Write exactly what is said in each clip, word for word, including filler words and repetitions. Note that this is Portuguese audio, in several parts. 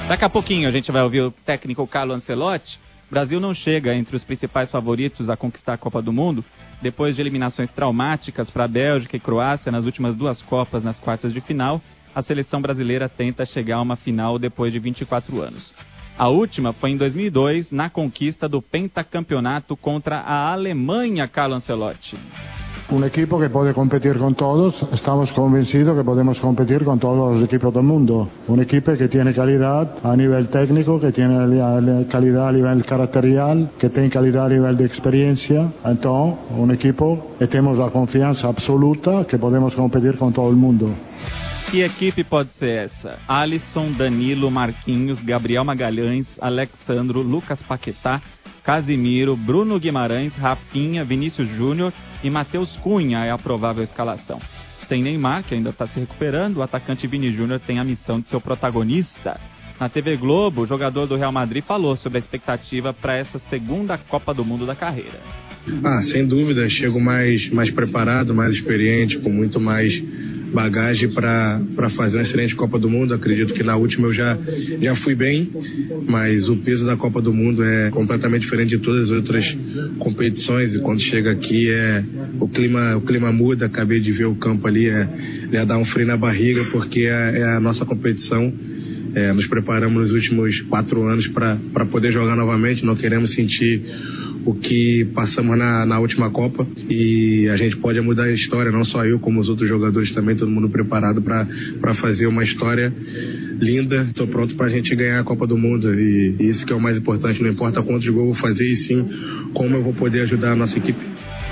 Daqui a pouquinho a gente vai ouvir o técnico Carlo Ancelotti. O Brasil não chega entre os principais favoritos a conquistar a Copa do Mundo, depois de eliminações traumáticas para a Bélgica e Croácia nas últimas duas Copas nas quartas de final. A seleção brasileira tenta chegar a uma final depois de vinte e quatro anos. A última foi em dois mil e dois, na conquista do pentacampeonato contra a Alemanha, Carlo Ancelotti. Un equipo que puede competir con todos, estamos convencidos que podemos competir con todos los equipos del mundo. Un equipo que tiene calidad a nivel técnico, que tiene calidad a nivel caracterial, que tiene calidad a nivel de experiencia. Entonces, un equipo que tenemos la confianza absoluta que podemos competir con todo el mundo. Que equipe pode ser essa? Alisson, Danilo, Marquinhos, Gabriel Magalhães, Alexandro, Lucas Paquetá, Casimiro, Bruno Guimarães, Rafinha, Vinícius Júnior e Matheus Cunha é a provável escalação. Sem Neymar, que ainda está se recuperando, o atacante Vini Júnior tem a missão de ser o protagonista. Na T V Globo, o jogador do Real Madrid falou sobre a expectativa para essa segunda Copa do Mundo da carreira. Ah, sem dúvida, chego mais, mais preparado, mais experiente, com muito mais bagagem para fazer uma excelente Copa do Mundo. Acredito que na última eu já, já fui bem, mas o peso da Copa do Mundo é completamente diferente de todas as outras competições, e quando chega aqui é, o, clima, o clima muda. Acabei de ver o campo ali, é, é dar um frio na barriga, porque é, é a nossa competição. É, nos preparamos nos últimos quatro anos para poder jogar novamente, não queremos sentir o que passamos na, na última Copa, e a gente pode mudar a história, não só eu, como os outros jogadores também, todo mundo preparado para fazer uma história linda. Estou pronto para a gente ganhar a Copa do Mundo, e, e isso que é o mais importante, não importa quantos gols eu vou fazer, e sim como eu vou poder ajudar a nossa equipe.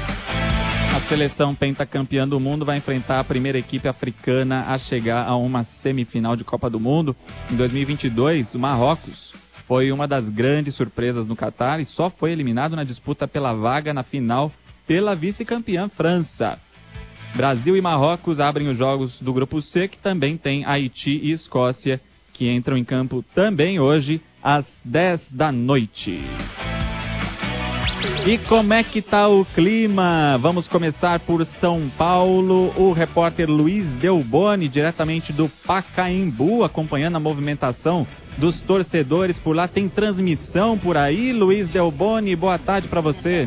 A seleção pentacampeã do mundo vai enfrentar a primeira equipe africana a chegar a uma semifinal de Copa do Mundo. Em dois mil e vinte e dois, o Marrocos foi uma das grandes surpresas no Catar e só foi eliminado na disputa pela vaga na final pela vice-campeã França. Brasil e Marrocos abrem os jogos do Grupo C, que também tem Haiti e Escócia, que entram em campo também hoje às dez da noite. E como é que tá o clima? Vamos começar por São Paulo. O repórter Luiz Delboni, diretamente do Pacaembu, acompanhando a movimentação dos torcedores por lá. Tem transmissão por aí, Luiz Delboni, boa tarde para você.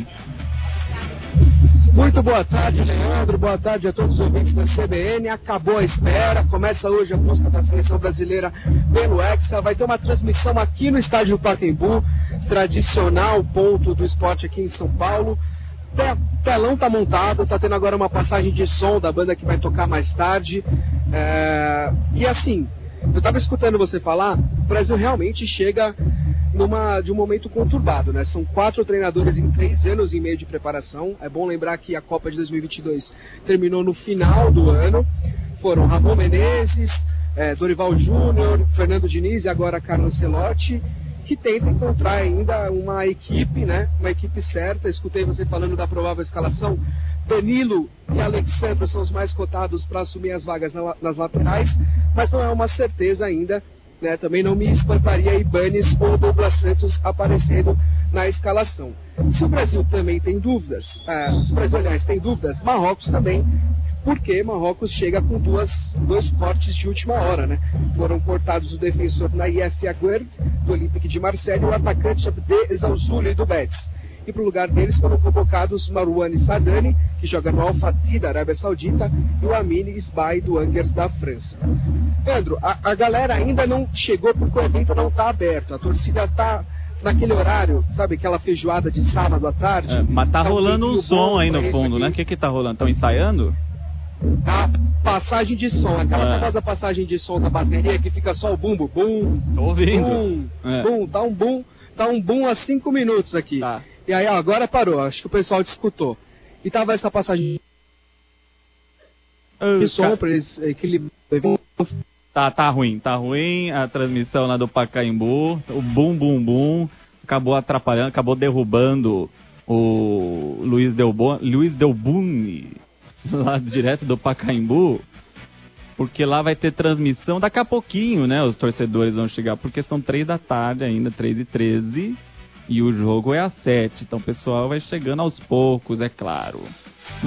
Muito boa tarde, Leandro, boa tarde a todos os ouvintes da C B N. Acabou a espera, começa hoje a busca da seleção brasileira pelo Hexa. Vai ter uma transmissão aqui no estádio Pacaembu, tradicional ponto do esporte aqui em São Paulo. O telão tá montado, tá tendo agora uma passagem de som da banda que vai tocar mais tarde. É... E assim, eu tava escutando você falar, o Brasil realmente chega numa, de um momento conturbado, né? São quatro treinadores em três anos e meio de preparação. É bom lembrar que a Copa de dois mil e vinte e dois terminou no final do ano. Foram Ramon Menezes, é, Dorival Júnior, Fernando Diniz e agora Carlo Ancelotti, que tenta encontrar ainda uma equipe, né? Uma equipe certa. Escutei você falando da provável escalação. Danilo e Alexandre são os mais cotados para assumir as vagas nas laterais, mas não é uma certeza ainda, né? Também não me espantaria Ibanes ou Douglas Santos aparecendo na escalação. Se o Brasil também tem dúvidas, uh, se o Brasil, aliás, tem dúvidas, Marrocos também, porque Marrocos chega com duas, dois cortes de última hora, né? Foram cortados o defensor Naïef Aguerd, do Olympique de Marseille, e o atacante Abdel Zaouzuli, do Betis. E para o lugar deles foram convocados Marouane Sadani, que joga no Al-Fatih da Arábia Saudita, e o Amine Isbaï, do Angers da França. Pedro, a, a galera ainda não chegou porque o evento não está aberto. A torcida está naquele horário, sabe, aquela feijoada de sábado à tarde. É, mas tá, tá rolando um som aí no fundo, né? O que que tá rolando? Estão ensaiando? A passagem de som, aquela é. famosa passagem de som da bateria que fica só o bumbo, bum, tô ouvindo. Bum, é. bum, dá um bum, dá um bum há cinco minutos aqui. Tá. E aí, ó, agora parou, acho que o pessoal discutou. E tava essa passagem de uh, som para eles equilibrar. Tá, tá ruim, tá ruim a transmissão lá do Pacaembu. O bum, bum, bum acabou atrapalhando, acabou derrubando o Luiz Delboni, Luiz Delboni, lá direto do Pacaembu, porque lá vai ter transmissão daqui a pouquinho, né? Os torcedores vão chegar, porque são três da tarde ainda, três e treze. E o jogo é às sete, então o pessoal vai chegando aos poucos, é claro.